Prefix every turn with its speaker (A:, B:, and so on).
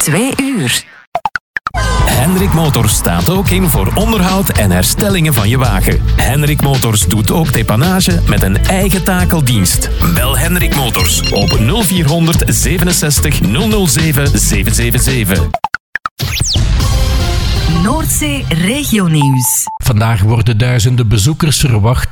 A: 2 uur.
B: Hendrik Motors staat ook in voor onderhoud en herstellingen van je wagen. Hendrik Motors doet ook depanage met een eigen takeldienst. Bel Hendrik Motors op 0400 67 007 777.
A: Noordzee Regionieuws.
C: Vandaag worden duizenden bezoekers verwacht